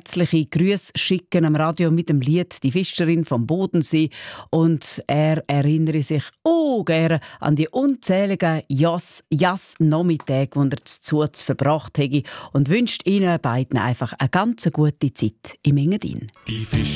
herzliche Grüße schicken am Radio mit dem Lied «Die Fischerin vom Bodensee». Und er erinnere sich gerne an die unzähligen Jass-Nachmittage, die er zu verbracht hätte und wünscht Ihnen beiden einfach eine ganz gute Zeit im Engadin.